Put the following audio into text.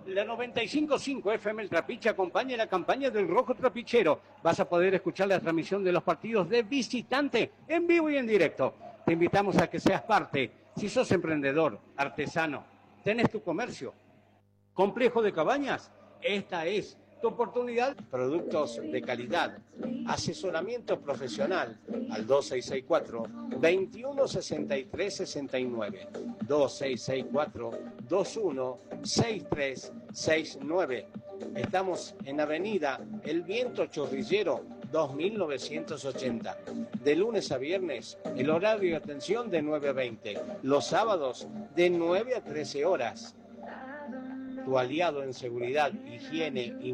La 95.5 FM El Trapiche acompaña la campaña del Rojo Trapichero. Vas a poder escuchar la transmisión de los partidos de visitante en vivo y en directo. Te invitamos a que seas parte. Si sos emprendedor, artesano, tenés tu comercio, complejo de cabañas, esta es tu oportunidad. Productos de calidad, asesoramiento profesional al 2664-216369, 2664-216369. Estamos en Avenida El Viento Chorrillero 2980. De lunes a viernes, el horario de atención de 9 a 20. Los sábados de 9 a 13 horas. Tu aliado en seguridad, higiene y